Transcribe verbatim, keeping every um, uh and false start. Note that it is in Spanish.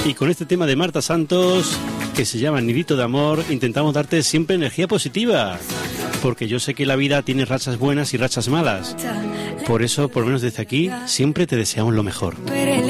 Y con este tema de Marta Santos, que se llama Nidito de Amor, intentamos darte siempre energía positiva, porque yo sé que la vida tiene rachas buenas y rachas malas. Por eso, por lo menos desde aquí, siempre te deseamos lo mejor.